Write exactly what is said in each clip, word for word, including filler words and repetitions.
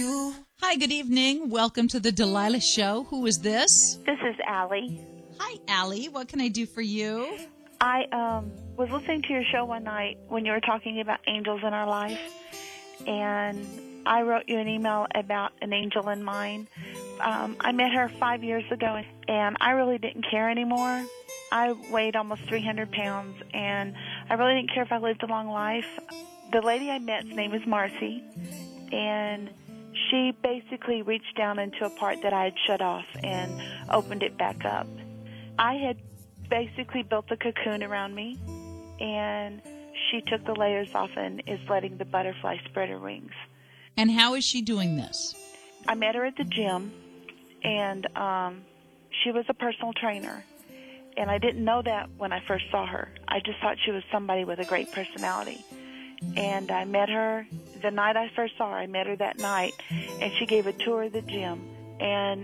you. Hi, good evening. Welcome to the Delilah Show. Who is this? This is Allie. Hi, Allie. What can I do for you? I um, was listening to your show one night when you were talking about angels in our life, and I wrote you an email about an angel in mine. Um, I met her five years ago, and I really didn't care anymore. I weighed almost three hundred pounds, and I really didn't care if I lived a long life. The lady I met's name is Marcy, and she basically reached down into a part that I had shut off and opened it back up. I had basically built a cocoon around me, and she took the layers off and is letting the butterfly spread her wings. And how is she doing this? I met her at the gym, and um, she was a personal trainer. And I didn't know that when I first saw her. I just thought she was somebody with a great personality. And I met her the night I first saw her. I met her that night, and she gave a tour of the gym. And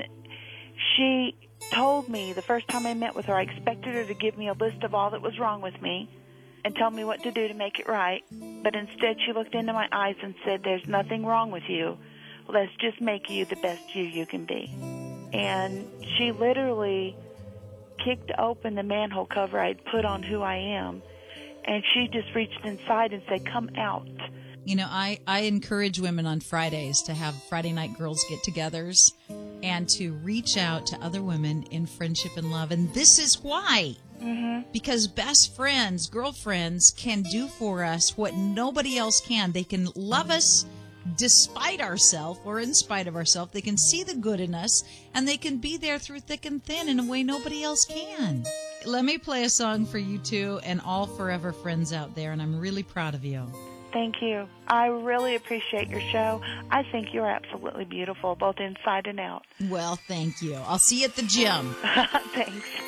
she told me the first time I met with her, I expected her to give me a list of all that was wrong with me and tell me what to do to make it right. But instead, she looked into my eyes and said, "There's nothing wrong with you. Let's just make you the best you you can be." And she literally kicked open the manhole cover I'd put on who I am, and she just reached inside and said, "Come out." You know, I, I encourage women on Fridays to have Friday night girls get-togethers and to reach out to other women in friendship and love. And this is why. Mm-hmm. Because best friends, girlfriends, can do for us what nobody else can. They can love us despite ourselves or in spite of ourselves. They can see the good in us, and they can be there through thick and thin in a way nobody else can. Let me play a song for you two and all forever friends out there, and I'm really proud of you. Thank you. I really appreciate your show. I think you're absolutely beautiful, both inside and out. Well, thank you. I'll see you at the gym. Thanks.